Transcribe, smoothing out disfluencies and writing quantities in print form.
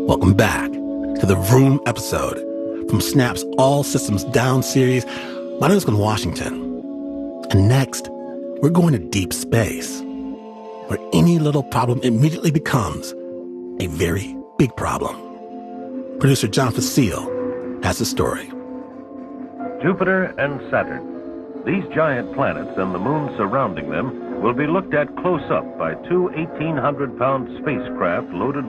Welcome back to the Vroom episode from Snap's All Systems Down series. My name is Glenn Washington. And next, we're going to deep space, where any little problem immediately becomes a very big problem. Producer John Facile has the story. Jupiter and Saturn. These giant planets and the moon surrounding them will be looked at close up by two 1,800-pound spacecraft loaded